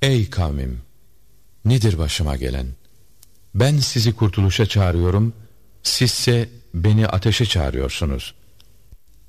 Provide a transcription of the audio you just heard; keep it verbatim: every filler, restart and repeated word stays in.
Ey kavmim! Nedir başıma gelen? Ben sizi kurtuluşa çağırıyorum, sizse beni ateşe çağırıyorsunuz.